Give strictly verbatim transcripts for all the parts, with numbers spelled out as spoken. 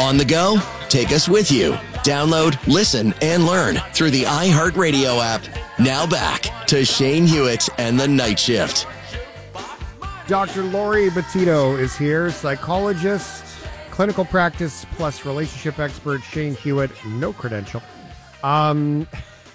On the go? Take us with you. Download, listen, and learn through the iHeartRadio app. Now back to Shane Hewitt and the Night Shift. Doctor Lori Bettino is here, psychologist, clinical practice plus relationship expert. Shane Hewitt, no credential. Um,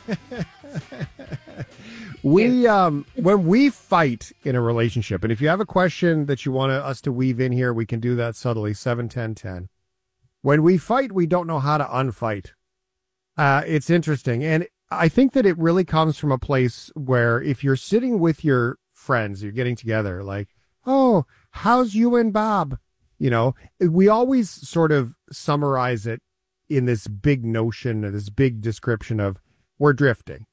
we um, when we fight in a relationship, and if you have a question that you want us to weave in here, we can do that subtly. seven ten ten. When we fight, we don't know how to unfight. Uh, it's interesting, and I think that it really comes from a place where if you're sitting with your friends, you're getting together, like, oh, how's you and Bob? You know, we always sort of summarize it in this big notion, this big description of we're drifting.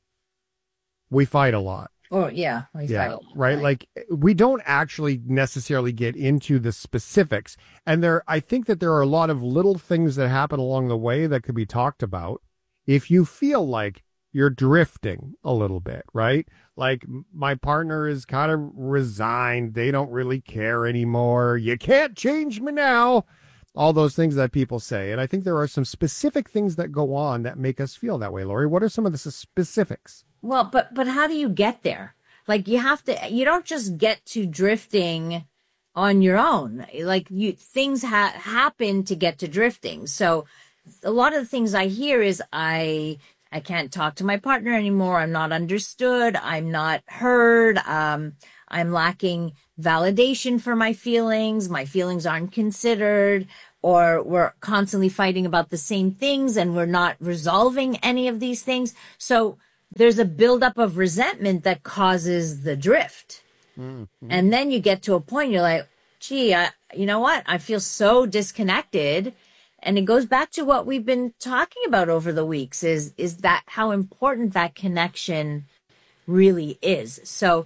We fight a lot. Oh, yeah. We yeah, fight a lot, right? right? Like, we don't actually necessarily get into the specifics. And there, I think that there are a lot of little things that happen along the way that could be talked about if you feel like you're drifting a little bit, right? Like, my partner is kind of resigned. They don't really care anymore. You can't change me now. All those things that people say. And I think there are some specific things that go on that make us feel that way, Lori. What are some of the specifics? Well, but but how do you get there? Like, you have to, you don't just get to drifting on your own. Like, you things ha- happen to get to drifting. So a lot of the things I hear is I I can't talk to my partner anymore. I'm not understood. I'm not heard. Um, I'm lacking validation for my feelings. My feelings aren't considered, or we're constantly fighting about the same things and we're not resolving any of these things. So there's a buildup of resentment that causes the drift. Mm-hmm. And then you get to a point, you're like, gee, I, you know what? I feel so disconnected. And it goes back to what we've been talking about over the weeks is, is that how important that connection really is. So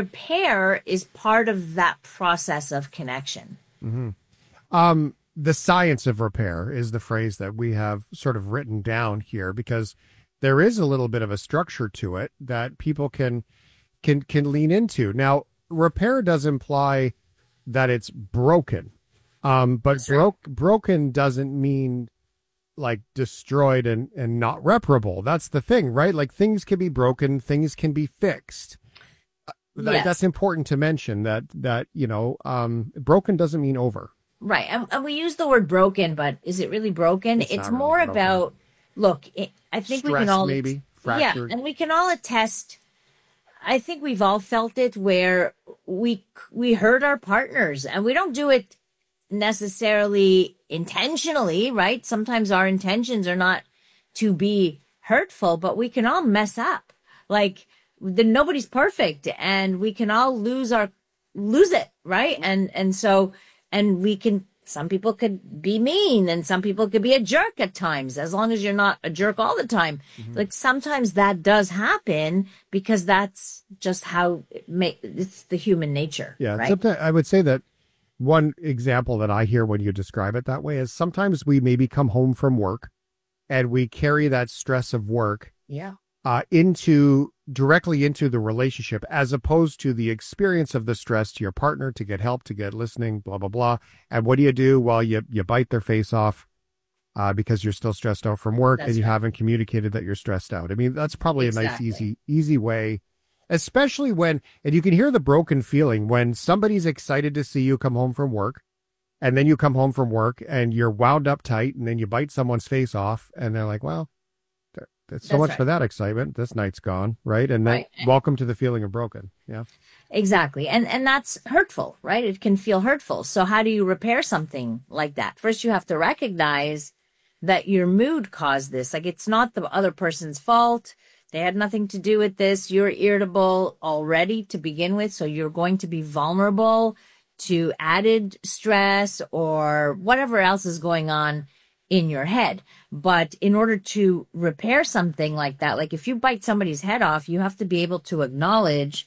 repair is part of that process of connection. Mm-hmm. Um, the science of repair is the phrase that we have sort of written down here, because there is a little bit of a structure to it that people can can can lean into. Now, repair does imply that it's broken, um, but broke broken doesn't mean like destroyed and, and not reparable. That's the thing, right? Like, things can be broken, things can be fixed. That, Yes. That's important to mention that, that, you know, um, broken doesn't mean over. Right. And, and we use the word broken, but is it really broken? It's It's, not really more broken. about, look, it, I think we Stress, can all, maybe, yeah, fractured. and we can all attest. I think we've all felt it where we, we hurt our partners, and we don't do it necessarily intentionally, right? Sometimes our intentions are not to be hurtful, but we can all mess up. Like, the, nobody's perfect, and we can all lose our, lose it, right? And, and so, and we can, some people could be mean, and some people could be a jerk at times, as long as you're not a jerk all the time. Mm-hmm. Like, sometimes that does happen because that's just how it may, it's the human nature. Yeah. Right? Sometimes I would say that one example that I hear when you describe it that way is sometimes we maybe come home from work and we carry that stress of work Yeah. uh, into directly into the relationship, as opposed to the experience of the stress to your partner, to get help, to get listening, blah, blah, blah. And what do you do? Well, you, you bite their face off uh, because you're still stressed out from work. That's and you right. haven't communicated that you're stressed out. I mean, that's probably a nice, Exactly. easy, easy way, especially when, and you can hear the broken feeling when somebody's excited to see you come home from work, and then you come home from work and you're wound up tight, and then you bite someone's face off, and they're like, well, that's so That's much right. for that excitement. This night's gone, right? And then Right. welcome to the feeling of broken. Yeah. Exactly. And and that's hurtful, right? It can feel hurtful. So how do you repair something like that? First, you have to recognize that your mood caused this. Like, it's not the other person's fault. They had nothing to do with this. You're irritable already to begin with, so you're going to be vulnerable to added stress or whatever else is going on in your head. But in order to repair something like that, like if you bite somebody's head off, you have to be able to acknowledge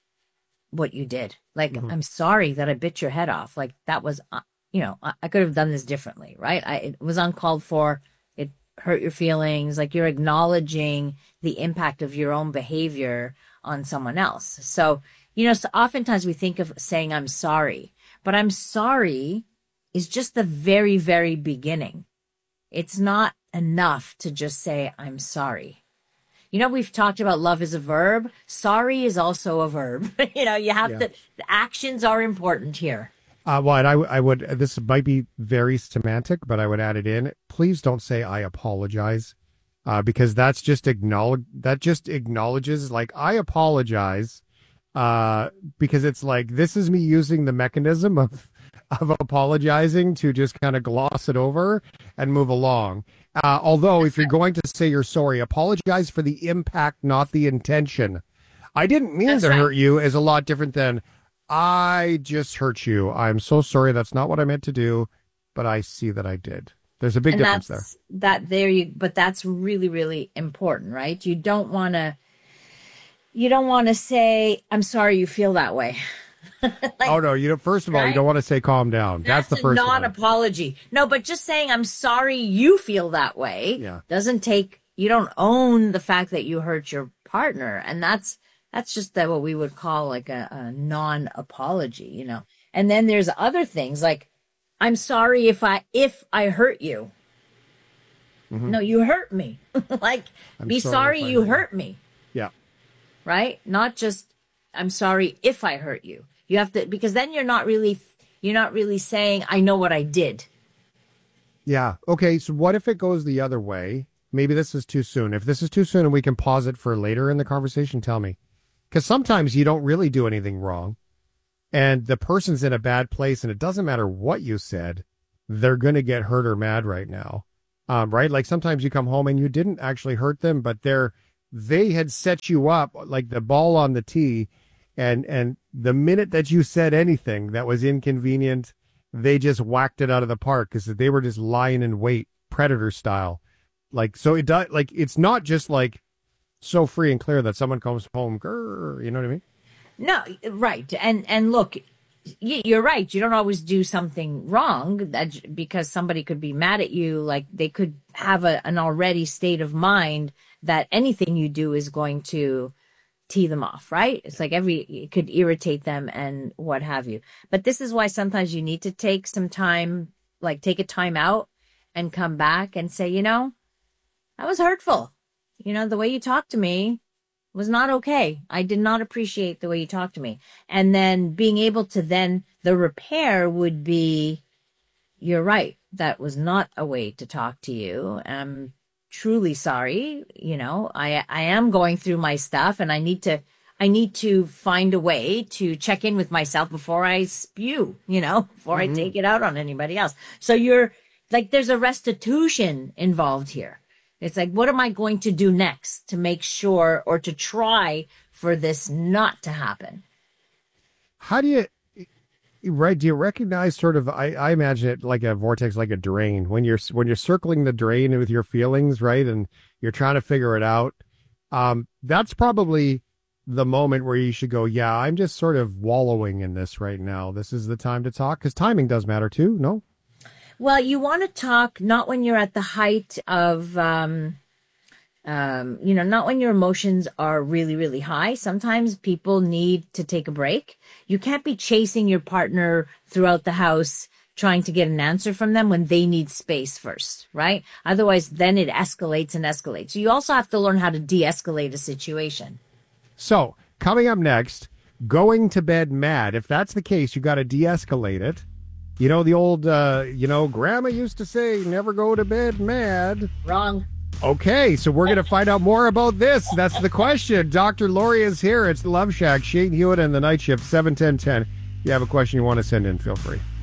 what you did. Like, mm-hmm. I'm sorry that I bit your head off. Like, that was, uh, you know, I, I could have done this differently, right? I, it was uncalled for. It hurt your feelings. Like, you're acknowledging the impact of your own behavior on someone else. So, you know, so oftentimes we think of saying, I'm sorry, but I'm sorry is just the very, very beginning. It's not enough to just say, I'm sorry. You know, we've talked about love is a verb. Sorry is also a verb. You know, you have Yeah. to, the actions are important here. Uh, well, and I, I would, this might be very semantic, but I would add it in. Please don't say I apologize, uh, because that's just acknowledge, that just acknowledges, like, I apologize, uh, because it's like, this is me using the mechanism of, of apologizing to just kind of gloss it over and move along. Uh, although if you're going to say you're sorry, apologize for the impact, not the intention. I didn't mean That's to right. hurt you is a lot different than I just hurt you. I'm so sorry. That's not what I meant to do, but I see that I did. There's a big And difference there. that's, that there you, but that's really, really important, right? You don't want to, you don't want to say, I'm sorry you feel that way. Like, Oh no, you know, first of all, you right? don't want to say calm down. That's, the a first one. non-apology. No, but just saying I'm sorry you feel that way Yeah. doesn't take, you don't own the fact that you hurt your partner. And that's, that's just that what we would call like a, a non-apology, you know? And then there's other things like, I'm sorry if I, if I hurt you. No, you hurt me. Like, I'm be sorry sorry if I you hurt you. hurt me, Yeah. right? Not just, I'm sorry if I hurt you. You have to, because then you're not really, you're not really saying, I know what I did. Yeah. Okay. So what if it goes the other way? Maybe this is too soon. If this is too soon and we can pause it for later in the conversation, tell me. Because sometimes you don't really do anything wrong and the person's in a bad place and it doesn't matter what you said, they're going to get hurt or mad right now. Um, right? Like sometimes you come home and you didn't actually hurt them, but they're, they had set you up like the ball on the tee. And, and the minute that you said anything that was inconvenient, they just whacked it out of the park because they were just lying in wait, predator style. Like, so it does, like, it's not just like so free and clear that someone comes home, grrr, you know what I mean? No, right. And, and look, y- you're right. You don't always do something wrong that because somebody could be mad at you. Like they could have a, an already state of mind that anything you do is going to tee them off, right? It's like every, it could irritate them and what have you. But this is why sometimes you need to take some time, like take a time out and come back and say, you know, that was hurtful. You know, the way you talked to me was not okay. I did not appreciate the way you talked to me. And then being able to then, the repair would be, you're right. That was not a way to talk to you. I'm truly sorry. You know, I, I am going through my stuff and I need to, I need to find a way to check in with myself before I spew, you know, before Mm-hmm. I take it out on anybody else. So you're like, there's a restitution involved here. It's like, what am I going to do next to make sure or to try for this not to happen? How do you, right? Do you recognize sort of, I, I imagine it like a vortex, like a drain when you're, when you're circling the drain with your feelings, right? And you're trying to figure it out. Um, that's probably the moment where you should go, yeah, I'm just sort of wallowing in this right now. This is the time to talk because timing does matter too. No? Well, you want to talk not when you're at the height of, um, um, you know, not when your emotions are really, really high. Sometimes people need to take a break. You can't be chasing your partner throughout the house trying to get an answer from them when they need space first, right? Otherwise, then it escalates and escalates. So you also have to learn how to de-escalate a situation. So coming up next, going to bed mad. If that's the case, you got to de-escalate it. You know, the old, uh, you know, grandma used to say, never go to bed mad. Wrong. Okay, so we're going to find out more about this. That's the question. Doctor Lori is here. It's the Love Shack. Shane Hewitt and the Night Shift, seven ten ten. If you have a question you want to send in, feel free.